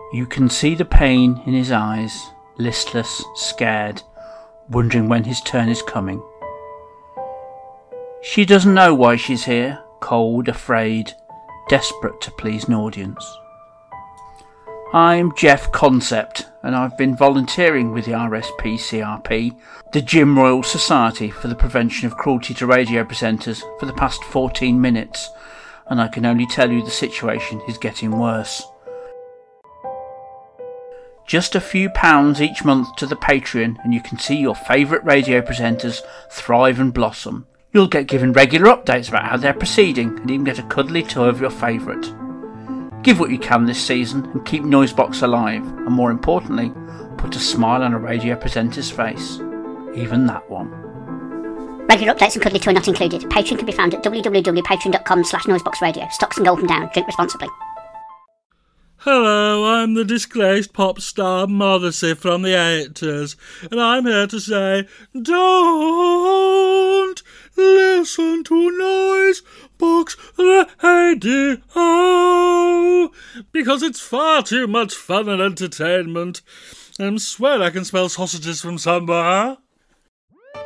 You can see the pain in his eyes, listless, scared, wondering when his turn is coming. She doesn't know why she's here, cold, afraid, desperate to please an audience. I'm Jeff Concept, and I've been volunteering with the RSPCRP, the Jim Royal Society for the Prevention of Cruelty to Radio Presenters, for the past 14 minutes, and I can only tell you the situation is getting worse. Just a few pounds each month to the Patreon and you can see your favourite radio presenters thrive and blossom. You'll get given regular updates about how they're proceeding and even get a cuddly toy of your favourite. Give what you can this season and keep Noisebox alive, and more importantly, put a smile on a radio presenter's face. Even that one. Regular updates and cuddly toy not included. Patreon can be found at www.patreon.com/noiseboxradio. Stocks and golden down. Drink responsibly. Hello, I'm the disgraced pop star Morrissey from the 80s, and I'm here to say, don't listen to Noisebox Radio, because it's far too much fun and entertainment. I swear I can smell sausages from somewhere.